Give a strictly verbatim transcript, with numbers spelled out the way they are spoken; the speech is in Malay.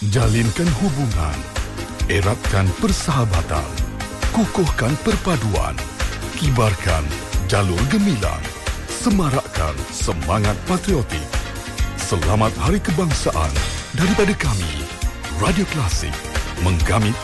Jalinkan hubungan, eratkan persahabatan, kukuhkan perpaduan, kibarkan jalur gemilang, semarakkan semangat patriotik. Selamat Hari Kebangsaan daripada kami, Radio Klasik, menggamit